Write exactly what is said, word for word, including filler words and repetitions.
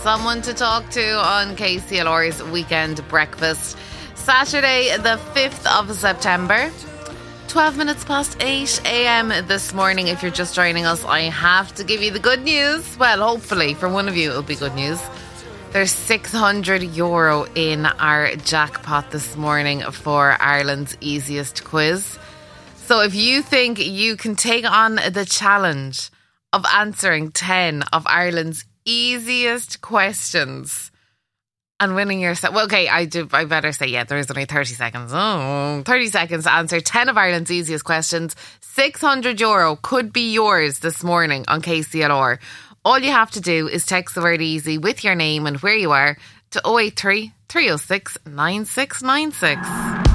someone to talk to on K C L R's Weekend Breakfast. Saturday, the fifth of September, twelve minutes past eight a.m. this morning. If you're just joining us, I have to give you the good news. Well, hopefully, for one of you, it'll be good news. There's six hundred euro in our jackpot this morning for Ireland's easiest quiz. So if you think you can take on the challenge of answering ten of Ireland's easiest questions and winning yourself, well, okay, I do. I better say, yeah, there is only thirty seconds. Oh, thirty seconds to answer ten of Ireland's easiest questions. six hundred euro could be yours this morning on K C L R. All you have to do is text the word easy with your name and where you are to oh eight three, three oh six, nine six nine six.